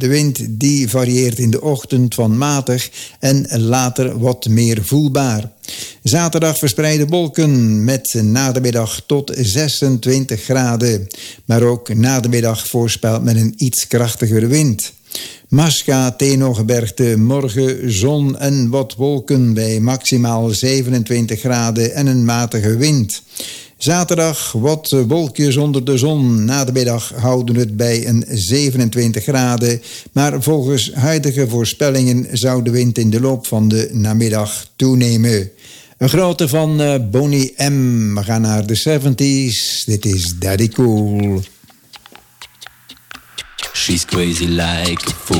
De wind die varieert in de ochtend van matig en later wat meer voelbaar. Zaterdag verspreide wolken met na de middag tot 26 graden. Maar ook na de middag voorspelt men een iets krachtigere wind. Masca, Tenogebergte, morgen zon en wat wolken bij maximaal 27 graden en een matige wind. Zaterdag wat wolkjes onder de zon. Na de middag houden het bij een 27 graden. Maar volgens huidige voorspellingen zou de wind in de loop van de namiddag toenemen. Een grote van Boney M. We gaan naar de 70s. Dit is Daddy Cool. She's crazy like a fool.